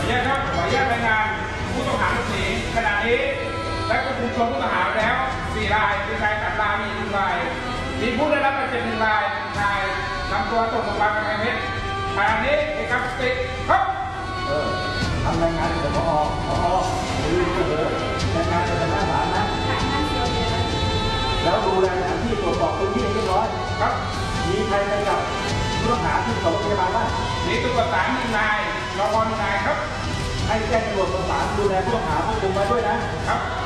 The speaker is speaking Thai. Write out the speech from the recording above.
อนุญาตครับขออนุญาตรายงานผู้ต้องหาหลบหนีขณะนี้และควบคุมตัวผู้ต้องหาแล้ว4 รายมีรายตัดลามี1 รายมีผู้ได้รับบาดเจ็บ1 รายนำตัวส่งโรงพยาบาลกำแพงเพชรขณะนี้เอกสติครับทำรายงานกับผอ.ดูรายงานกับหน้าศาลนะแล้วดูรายงานที่ตรวจสอบพื้นที่เรียบร้อยครับมีใครไปกับผู้ต้องหาที่ส่งโรงพยาบาลบ้างมีตำรวจศาล1 นายรปภ1 นายครับให้แจ้งตำรวจประสานดูแลผู้ต้องหาควบคุมไว้ด้วยนะครับ